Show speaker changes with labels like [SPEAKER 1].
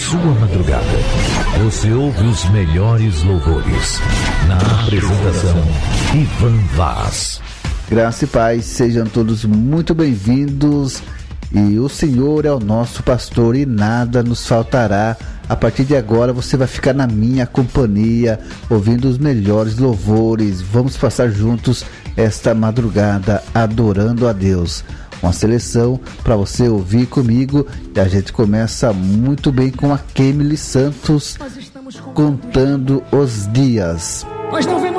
[SPEAKER 1] sua madrugada. Você ouve os melhores louvores. Na apresentação, Ivan Vaz.
[SPEAKER 2] Graça e paz, sejam todos muito bem-vindos. E o Senhor é o nosso pastor e nada nos faltará. A partir de agora você vai ficar na minha companhia, ouvindo os melhores louvores. Vamos passar juntos esta madrugada adorando a Deus. Uma seleção para você ouvir comigo. E a gente começa muito bem com a Kemily Santos, contando os dias.
[SPEAKER 3] Nós não